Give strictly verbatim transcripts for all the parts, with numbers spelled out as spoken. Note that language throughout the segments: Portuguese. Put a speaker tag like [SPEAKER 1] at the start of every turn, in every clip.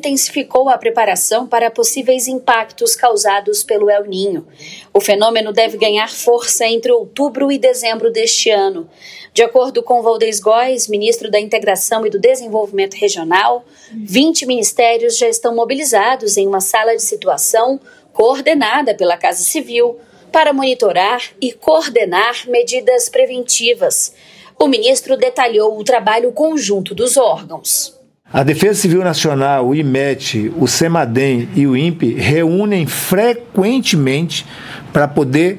[SPEAKER 1] intensificou a preparação para possíveis impactos causados pelo El Niño. O fenômeno deve ganhar força entre outubro e dezembro deste ano. De acordo com Valdez Góes, ministro da Integração e do Desenvolvimento Regional, vinte ministérios já estão mobilizados em uma sala de situação coordenada pela Casa Civil para monitorar e coordenar medidas preventivas. O ministro detalhou o trabalho conjunto dos órgãos.
[SPEAKER 2] A Defesa Civil Nacional, o I M E T, o CEMADEM e o INPE reúnem frequentemente para poder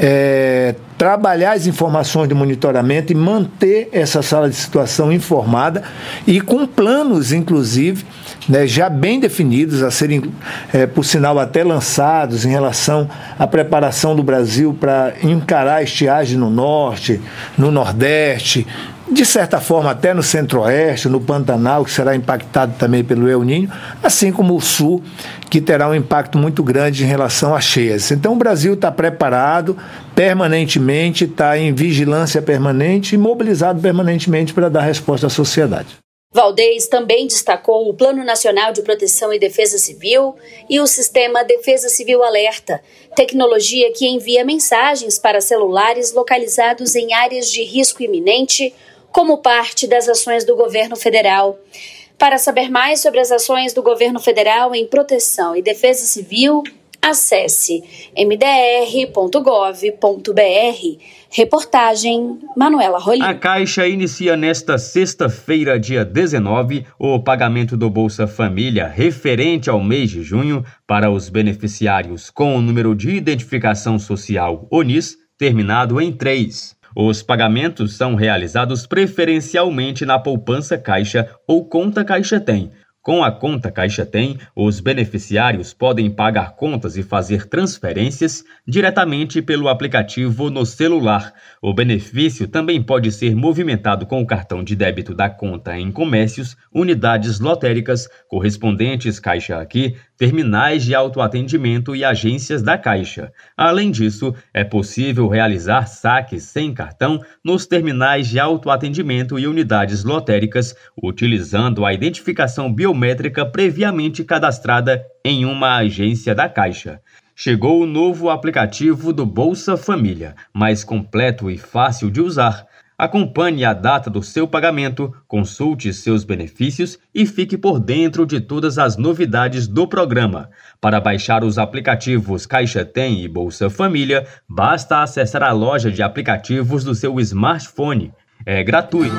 [SPEAKER 2] é, trabalhar as informações de monitoramento e manter essa sala de situação informada e com planos, inclusive, né, já bem definidos, a serem, é, por sinal, até lançados em relação à preparação do Brasil para encarar a estiagem no Norte, no Nordeste, de certa forma até no Centro-Oeste, no Pantanal, que será impactado também pelo El Niño, assim como o Sul, que terá um impacto muito grande em relação às cheias. Então o Brasil está preparado permanentemente, está em vigilância permanente e mobilizado permanentemente para dar resposta à sociedade.
[SPEAKER 1] Valdez também destacou o Plano Nacional de Proteção e Defesa Civil e o Sistema Defesa Civil Alerta, tecnologia que envia mensagens para celulares localizados em áreas de risco iminente, como parte das ações do governo federal. Para saber mais sobre as ações do governo federal em proteção e defesa civil, acesse m d r ponto gov ponto b r. Reportagem Manuela Rolim.
[SPEAKER 3] A Caixa inicia nesta sexta-feira, dia dezenove, o pagamento do Bolsa Família referente ao mês de junho para os beneficiários com o número de identificação social O N I S terminado em três. Os pagamentos são realizados preferencialmente na poupança Caixa ou conta Caixa Tem. Com a conta Caixa Tem, os beneficiários podem pagar contas e fazer transferências diretamente pelo aplicativo no celular. O benefício também pode ser movimentado com o cartão de débito da conta em comércios, unidades lotéricas, correspondentes Caixa Aqui, terminais de autoatendimento e agências da Caixa. Além disso, é possível realizar saques sem cartão nos terminais de autoatendimento e unidades lotéricas, utilizando a identificação biométrica previamente cadastrada em uma agência da Caixa. Chegou o novo aplicativo do Bolsa Família, mais completo e fácil de usar. Acompanhe a data do seu pagamento, consulte seus benefícios e fique por dentro de todas as novidades do programa. Para baixar os aplicativos Caixa Tem e Bolsa Família, basta acessar a loja de aplicativos do seu smartphone. É gratuito.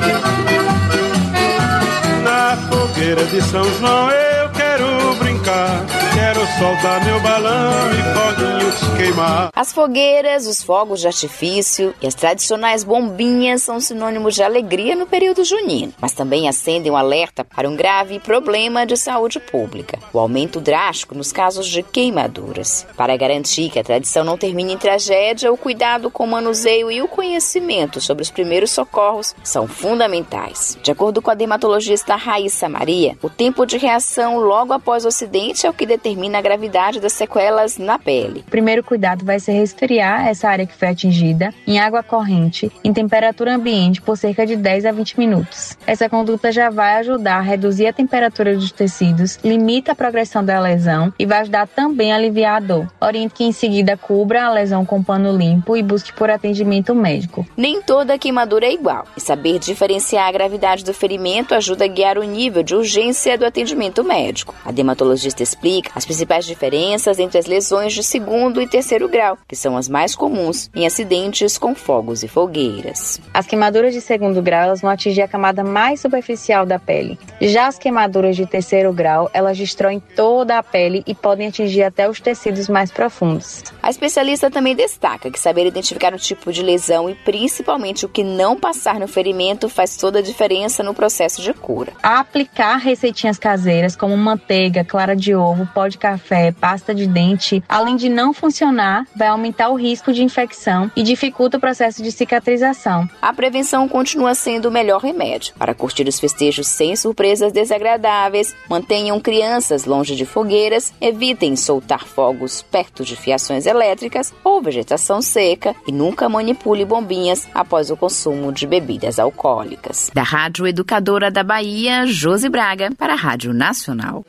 [SPEAKER 4] Na fogueira de São João eu quero brincar, quero soltar meu balão e foguinhos queimar.
[SPEAKER 5] As fogueiras, os fogos de artifício e as tradicionais bombinhas são sinônimos de alegria no período junino, mas também acendem um alerta para um grave problema de saúde pública: o aumento drástico nos casos de queimaduras. Para garantir que a tradição não termine em tragédia, o cuidado com o manuseio e o conhecimento sobre os primeiros socorros são fundamentais. De acordo com a dermatologista Raíssa Maria, o tempo de reação logo após o acidente é o que determina a gravidade das sequelas na pele.
[SPEAKER 6] O primeiro cuidado vai ser resfriar essa área que foi atingida em água corrente, em temperatura ambiente, por cerca de dez a vinte minutos. Essa conduta já vai ajudar a reduzir a temperatura dos tecidos, limita a progressão da lesão e vai ajudar também a aliviar a dor. Oriente que em seguida cubra a lesão com pano limpo e busque por atendimento médico.
[SPEAKER 5] Nem toda queimadura é igual, e saber diferenciar a gravidade do ferimento ajuda a guiar o nível de urgência do atendimento médico. A dermatologista explica as principais diferenças entre as lesões de segundo e terceiro grau, que são as mais comuns em acidentes com fogos e fogueiras.
[SPEAKER 6] As queimaduras de segundo grau elas vão atingir a camada mais superficial da pele. Já as queimaduras de terceiro grau, elas destroem toda a pele e podem atingir até os tecidos mais profundos.
[SPEAKER 5] A especialista também destaca que saber identificar o tipo de lesão e principalmente o que não passar no ferimento faz toda a diferença no processo de cura.
[SPEAKER 6] A aplicar receitinhas caseiras como manteiga, clara de ovo, pó de café, pasta de dente, além de não funcionar, vai aumentar o risco de infecção e dificulta o processo de cicatrização.
[SPEAKER 5] A prevenção continua sendo o melhor remédio. Para curtir os festejos sem surpresas desagradáveis, mantenham crianças longe de fogueiras, evitem soltar fogos perto de fiações elétricas ou vegetação seca e nunca manipule bombinhas após o consumo de bebidas alcoólicas. Da Rádio Educadora da Bahia, Josi Braga, para a Rádio Nacional.